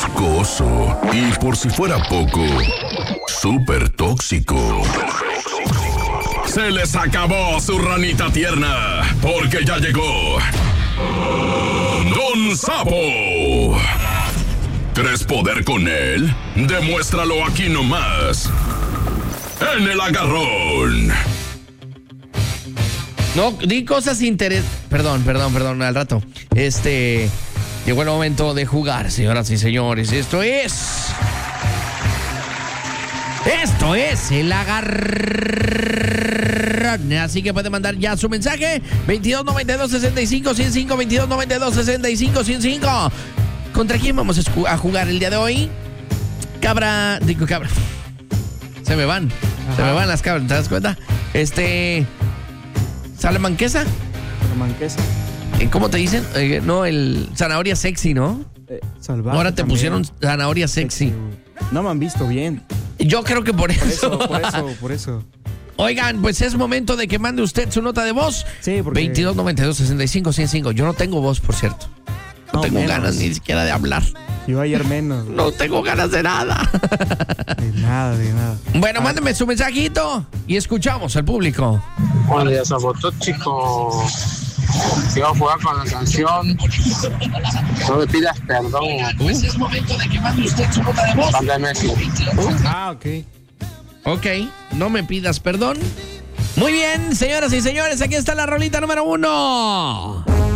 viscoso y, por si fuera poco, súper tóxico. Se les acabó su ranita tierna, porque ya llegó Don Sapo. ¿Crees poder con él? Demuéstralo aquí nomás, en El Agarrón. No, di cosas interesantes. Perdón, al rato. Llegó el momento de jugar, señoras y señores. Esto es El Agarrón. Así que puede mandar ya su mensaje. 2292-65-105, 2292-65-105. ¿Contra quién vamos a jugar el día de hoy? Cabra. Se me van las cabras, ¿te das cuenta? ¿Salamanquesa? Salamanquesa. ¿Cómo te dicen? No, el zanahoria sexy, ¿no? Salvaje. Ahora te también. pusieron zanahoria sexy. No me han visto bien. Yo creo que por eso. Por eso. Oigan, pues es momento de que mande usted su nota de voz. Sí, porque... 2292-65-105. Yo no tengo voz, por cierto. No tengo menos. ganas ni siquiera de hablar. Yo ayer menos. No tengo ganas de nada. De nada. Bueno, mándeme su mensajito y escuchamos al público. Hola, ya sabotó, chico. Si va a jugar con la canción, no me pidas perdón. Pues es momento de que mande usted su nota de voz. Banda Messi. Ok. Ok, no me pidas perdón. Muy bien, señoras y señores, aquí está la rolita número 1.